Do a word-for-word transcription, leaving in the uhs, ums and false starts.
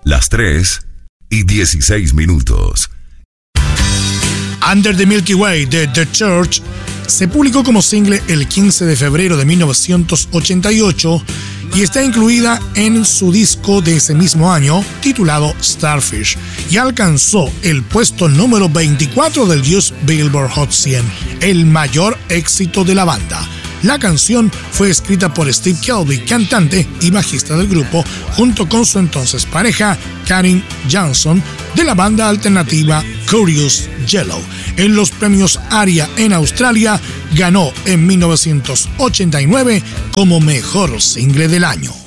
Las tres y dieciséis minutos. Under the Milky Way de The Church se publicó como single el quince de febrero de mil novecientos ochenta y ocho y está incluida en su disco de ese mismo año titulado Starfish y alcanzó el puesto número veinticuatro del U S Billboard Hot cien, el mayor éxito de la banda. La canción fue escrita por Steve Kilbey, cantante y bajista del grupo, junto con su entonces pareja, Karin Johnson, de la banda alternativa Curious Yellow. En los premios ARIA en Australia, ganó en mil novecientos ochenta y nueve como mejor single del año.